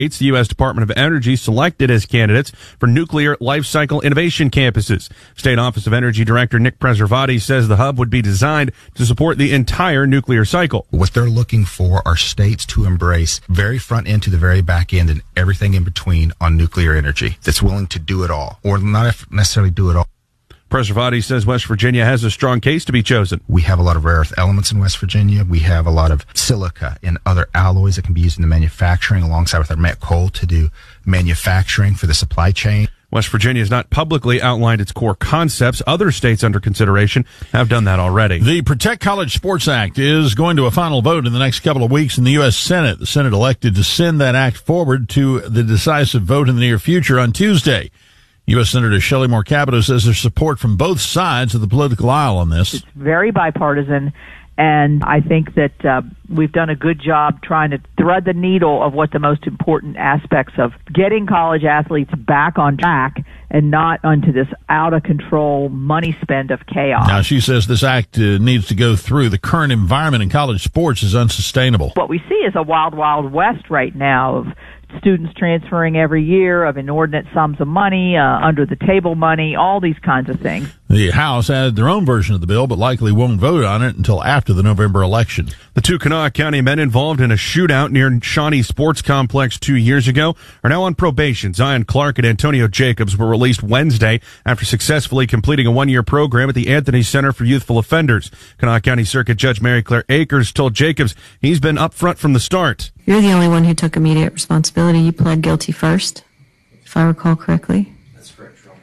It's the U.S. Department of Energy selected as candidates for nuclear life cycle innovation campuses. State Office of Energy Director Nick Preservati says the hub would be designed to support the entire nuclear cycle. What they're looking for are states to embrace very front end to the very back end and everything in between on nuclear energy that's willing to do it all, or not necessarily do it all. Preservati says West Virginia has a strong case to be chosen. We have a lot of rare earth elements in West Virginia. We have a lot of silica and other alloys that can be used in the manufacturing alongside with our met coal to do manufacturing for the supply chain. West Virginia has not publicly outlined its core concepts. Other states under consideration have done that already. The Protect College Sports Act is going to a final vote in the next couple of weeks in the U.S. Senate. The Senate elected to send that act forward to the decisive vote in the near future on Tuesday. U.S. Senator Shelley Moore Capito says there's support from both sides of the political aisle on this. It's very bipartisan, and I think that we've done a good job trying to thread the needle of what the most important aspects of getting college athletes back on track and not onto this out-of-control money spend of chaos. Now, she says this act needs to go through. The current environment in college sports is unsustainable. What we see is a wild, wild west right now of students transferring every year, of inordinate sums of money, under-the-table money, all these kinds of things. The House added their own version of the bill, but likely won't vote on it until after the November election. The two Kanawha County men involved in a shootout near Shawnee Sports Complex 2 years ago are now on probation. Zion Clark and Antonio Jacobs were released Wednesday after successfully completing a one-year program at the Anthony Center for Youthful Offenders. Kanawha County Circuit Judge Mary Claire Akers told Jacobs he's been up front from the start. You're the only one who took immediate responsibility. You pled guilty first, if I recall correctly. That's correct, Joel.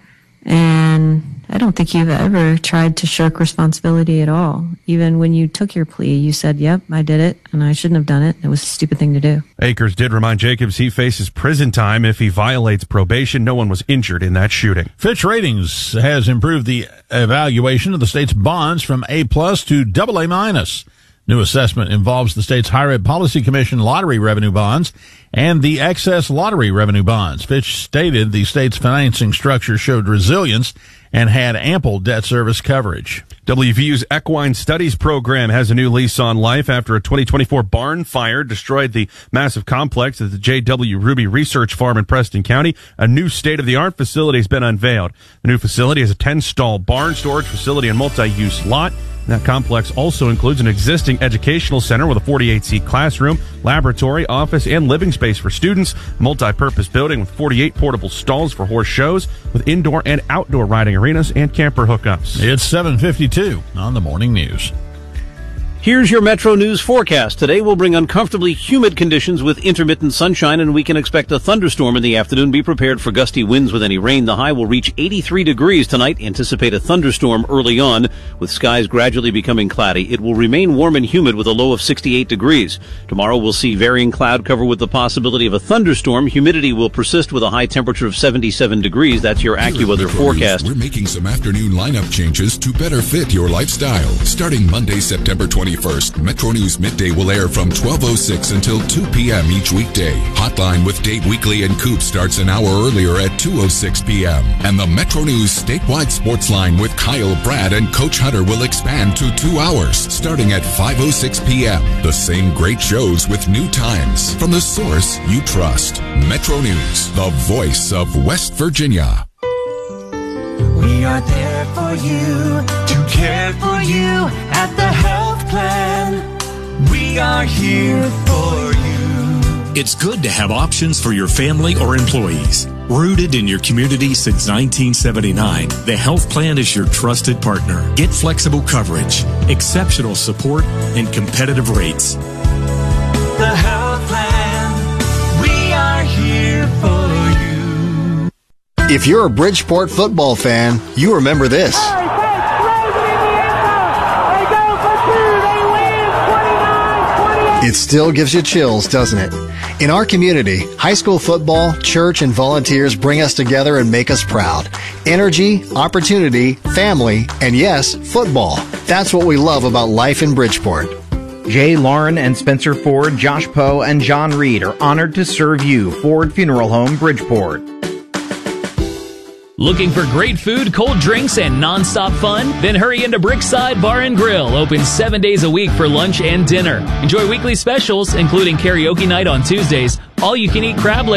And I don't think you've ever tried to shirk responsibility at all. Even when you took your plea, you said, yep, I did it, and I shouldn't have done it. It was a stupid thing to do. Akers did remind Jacobs he faces prison time if he violates probation. No one was injured in that shooting. Fitch Ratings has improved the evaluation of the state's bonds from A+ to AA-. New assessment involves the state's Higher Ed Policy Commission lottery revenue bonds and the excess lottery revenue bonds. Fitch stated the state's financing structure showed resilience and had ample debt service coverage. WVU's Equine Studies program has a new lease on life after a 2024 barn fire destroyed the massive complex at the J.W. Ruby Research Farm in Preston County. A new state-of-the-art facility has been unveiled. The new facility is a 10-stall barn storage facility and multi-use lot. That complex also includes an existing educational center with a 48-seat classroom, laboratory, office, and living space for students, a multi-purpose building with 48 portable stalls for horse shows, with indoor and outdoor riding arenas and camper hookups. It's 7:52 on the Morning News. Here's your Metro News forecast. Today will bring uncomfortably humid conditions with intermittent sunshine, and we can expect a thunderstorm in the afternoon. Be prepared for gusty winds with any rain. The high will reach 83 degrees tonight. Anticipate a thunderstorm early on, with skies gradually becoming cloudy. It will remain warm and humid with a low of 68 degrees. Tomorrow we'll see varying cloud cover with the possibility of a thunderstorm. Humidity will persist with a high temperature of 77 degrees. That's your AccuWeather forecast. We're making some afternoon lineup changes to better fit your lifestyle. Starting Monday, September 21st, Metro News Midday will air from 12:06 until 2 p.m. each weekday. Hotline with Dave Weekly and Coop starts an hour earlier at 2:06 p.m. And the Metro News statewide sports line with Kyle, Brad, and Coach Hunter will expand to 2 hours, starting at 5:06 p.m. The same great shows with new times from the source you trust. Metro News, the voice of West Virginia. We are there for you, to care for you at the health plan. We are here for you. It's good to have options for your family or employees. Rooted in your community since 1979, the health plan is your trusted partner. Get flexible coverage, exceptional support, and competitive rates. The health plan, we are here for you. If you're a Bridgeport football fan, you remember this. It still gives you chills, doesn't it? In our community, high school football, church, and volunteers bring us together and make us proud. Energy, opportunity, family, and yes, football. That's what we love about life in Bridgeport. Jay Lauren and Spencer Ford, Josh Poe, and John Reed are honored to serve you. Ford Funeral Home, Bridgeport. Looking for great food, cold drinks, and non-stop fun? Then hurry into Brickside Bar and Grill, open 7 days a week for lunch and dinner. Enjoy weekly specials, including karaoke night on Tuesdays, all-you-can-eat crab legs